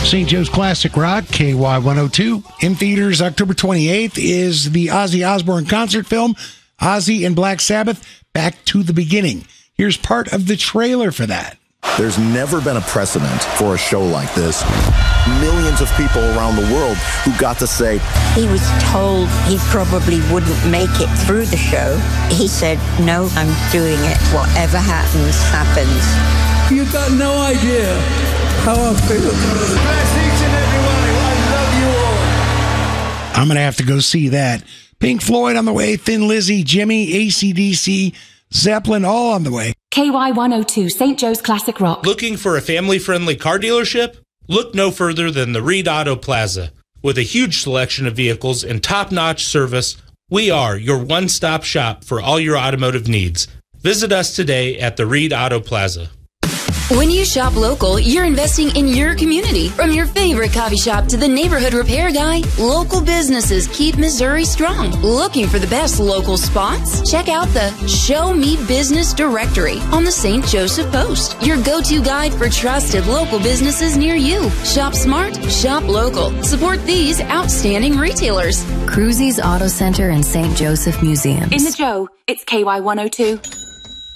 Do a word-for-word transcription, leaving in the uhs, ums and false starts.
Saint Joe's Classic Rock, K Y one oh two. In theaters October twenty-eighth is the Ozzy Osbourne concert film, Ozzy and Black Sabbath, Back to the Beginning. Here's part of the trailer for that. There's never been a precedent for a show like this. Millions of people around the world who got to say, he was told he probably wouldn't make it through the show. He said, no, I'm doing it. Whatever happens, happens. You've got no idea how I feel. Bless each and every one of you. I love you all. I'm going to have to go see that. Pink Floyd on the way, Thin Lizzy, Jimmy, A C D C, Zeppelin, all on the way. K Y one oh two, Saint Joe's Classic Rock. Looking for a family-friendly car dealership? Look no further than the Reed Auto Plaza. With a huge selection of vehicles and top-notch service, we are your one-stop shop for all your automotive needs. Visit us today at the Reed Auto Plaza. When you shop local, you're investing in your community. From your favorite coffee shop to the neighborhood repair guy, local businesses keep Missouri strong. Looking for the best local spots? Check out the Show Me Business Directory on the Saint Joseph Post, your go-to guide for trusted local businesses near you. Shop smart, shop local. Support these outstanding retailers. Cruzy's Auto Center and Saint Joseph Museums. In the Joe, it's K Y one oh two.